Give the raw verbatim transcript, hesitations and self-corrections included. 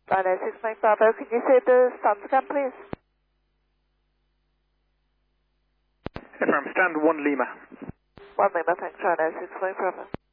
Rhino six Mike Bravo, can you say the stand scan, please? Yes, ma'am. Stand one Lima. One Lima, thanks, Rhino six Mike Bravo.